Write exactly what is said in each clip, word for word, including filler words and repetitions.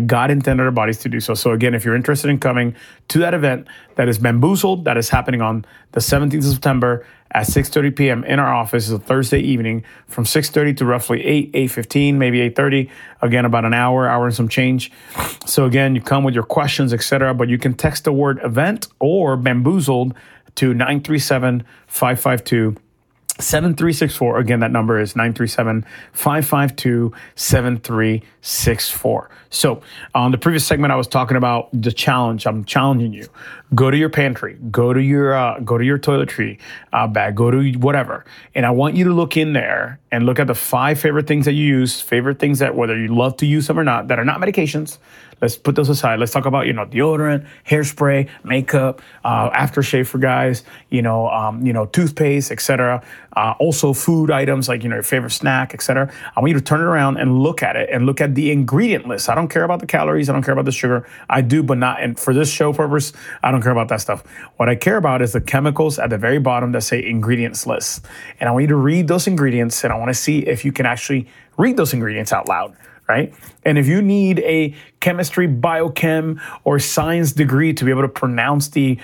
God intended our bodies to do so. So again, if you're interested in coming to that event, that is Bamboozled, that is happening on the seventeenth of September at six thirty p.m. in our office. It's a Thursday evening from six thirty to roughly eight, eight fifteen, maybe eight thirty. Again, about an hour, hour and some change. So again, you come with your questions, et cetera, but you can text the word event or Bamboozled to nine three seven, five five two, seven three six four. Again, that number is nine three seven, five five two, seven three six four. So on the previous segment, I was talking about the challenge. I'm challenging you. Go to your pantry, go to your uh, go to your toiletry uh, bag, go to whatever. And I want you to look in there and look at the five favorite things that you use, favorite things that whether you love to use them or not, that are not medications. Let's put those aside. Let's talk about, you know, deodorant, hairspray, makeup, uh, aftershave for guys, you know, um, you know, toothpaste, et cetera. Uh, also food items like, you know, your favorite snack, et cetera. I want you to turn it around and look at it and look at the ingredient list. I don't care about the calories. I don't care about the sugar. I do, but not, and for this show purpose, I don't care about that stuff. What I care about is the chemicals at the very bottom that say ingredients list. And I want you to read those ingredients, and I want to see if you can actually read those ingredients out loud. Right? And if you need a chemistry, biochem, or science degree to be able to pronounce the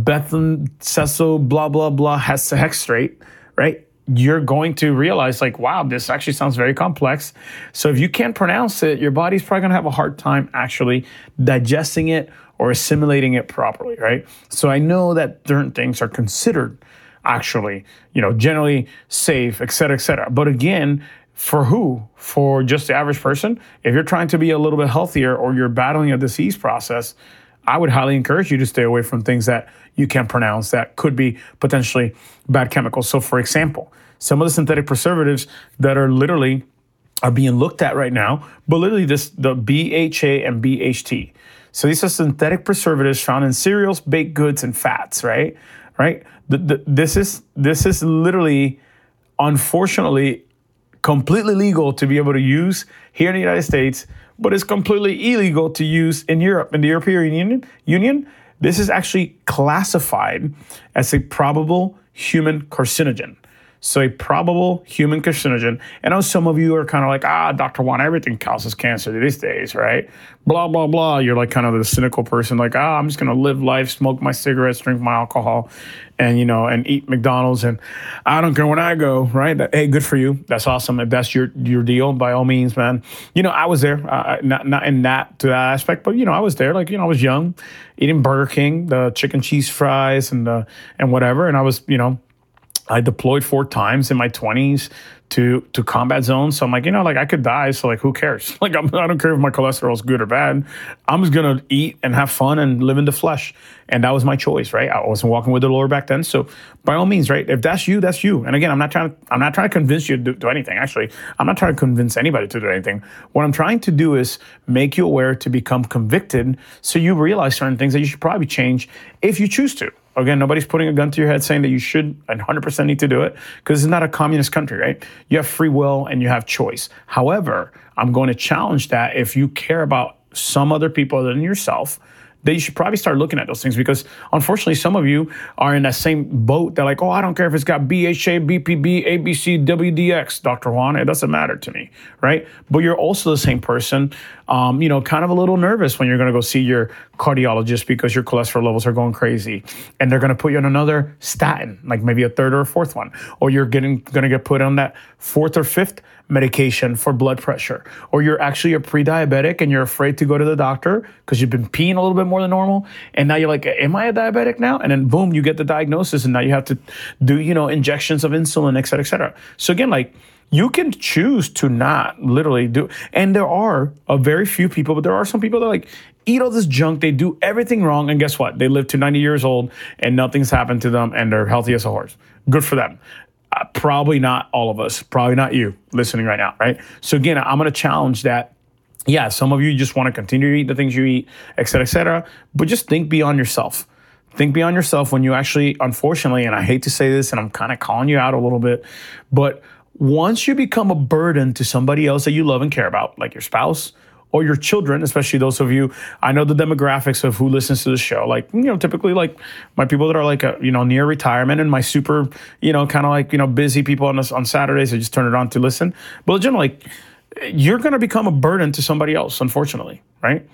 Bethenceso blah, blah, blah hexastrate, right? You're going to realize like, wow, this actually sounds very complex. So if you can't pronounce it, your body's probably going to have a hard time actually digesting it or assimilating it properly, right? So I know that certain things are considered actually, you know, generally safe, et cetera, et cetera. But again, for who? For just the average person? If you're trying to be a little bit healthier or you're battling a disease process, I would highly encourage you to stay away from things that you can't pronounce that could be potentially bad chemicals. So for example, some of the synthetic preservatives that are literally are being looked at right now, but literally this the B H A and B H T. So these are synthetic preservatives found in cereals, baked goods, and fats, right? Right? The, the, this is this is literally, unfortunately, completely legal to be able to use here in the United States, but it's completely illegal to use in Europe, in the European Union. Union. This is actually classified as a probable human carcinogen. So a probable human carcinogen. And I know some of you are kind of like, ah, Doctor Juan, everything causes cancer these days, right? Blah, blah, blah. You're like kind of the cynical person, like, ah, I'm just going to live life, smoke my cigarettes, drink my alcohol, and, you know, and eat McDonald's. And I don't care when I go, right? Hey, good for you. That's awesome. If that's your, your deal, by all means, man. You know, I was there, uh, not, not in that, to that aspect, but, you know, I was there. Like, you know, I was young, eating Burger King, the chicken cheese fries and the, and whatever. And I was, you know, I deployed four times in my twenties to to combat zones. So I'm like, you know, like I could die. So like, who cares? Like, I'm, I don't care if my cholesterol is good or bad. I'm just going to eat and have fun and live in the flesh. And that was my choice, right? I wasn't walking with the Lord back then. So by all means, right? If that's you, that's you. And again, I'm not trying to, I'm not trying to convince you to do, do anything. Actually, I'm not trying to convince anybody to do anything. What I'm trying to do is make you aware to become convicted so you realize certain things that you should probably change if you choose to. Again, nobody's putting a gun to your head saying that you should one hundred percent need to do it because it's not a communist country, right? You have free will and you have choice. However, I'm going to challenge that if you care about some other people other than yourself, that you should probably start looking at those things because unfortunately, some of you are in that same boat. They're like, oh, I don't care if it's got B H A, B P B, A B C, W D X, Doctor Juan. It doesn't matter to me, right? But you're also the same person, um, you know, kind of a little nervous when you're going to go see your cardiologist because your cholesterol levels are going crazy. And they're going to put you on another statin, like maybe a third or a fourth one. Or you're getting going to get put on that fourth or fifth medication for blood pressure, or you're actually a pre-diabetic and you're afraid to go to the doctor because you've been peeing a little bit more than normal. And now you're like, am I a diabetic now? And then boom, you get the diagnosis and now you have to do, you know, injections of insulin, et cetera, et cetera. So again, like you can choose to not literally do, and there are a very few people, but there are some people that like eat all this junk. They do everything wrong. And guess what? They live to ninety years old and nothing's happened to them and they're healthy as a horse. Good for them. Uh, probably not all of us, probably not you listening right now, right? So again, I'm going to challenge that. Yeah, some of you just want to continue to eat the things you eat, et cetera, et cetera, but just think beyond yourself. Think beyond yourself when you actually, unfortunately, and I hate to say this, and I'm kind of calling you out a little bit, but once you become a burden to somebody else that you love and care about, like your spouse, or your children, especially those of you, I know the demographics of who listens to the show, like, you know, typically like my people that are like, a, you know, near retirement and my super, you know, kind of like, you know, busy people on, this, on Saturdays, I just turn it on to listen. But generally, like, you're going to become a burden to somebody else, unfortunately, right?